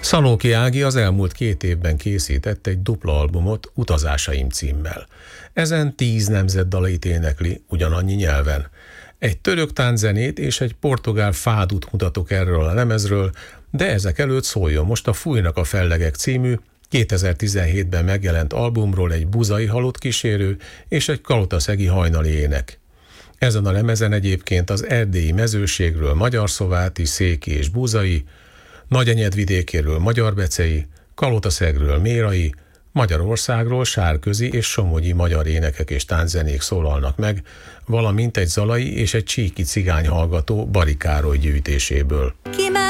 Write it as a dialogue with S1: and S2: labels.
S1: Szalóki Ági az elmúlt 2 évben készített egy dupla albumot Utazásaim címmel. Ezen 10 nemzetdalait énekli ugyanannyi nyelven. Egy török tánczenét és egy portugál fádút mutatok erről a lemezről, de ezek előtt szóljon most a Fújnak a fellegek című 2017-ben megjelent albumról egy buzai halott kísérő és egy kalotaszegi hajnali ének. Ezen a lemezen egyébként az erdélyi mezőségről Magyarszováti, Széki és Búzai, Nagyenyedvidékéről Magyarbecei, Kalotaszegről Mérai, Magyarországról Sárközi és somogyi magyar énekek és tánczenék szólalnak meg, valamint egy zalai és egy csíki cigány hallgató Bari Károly gyűjtéséből.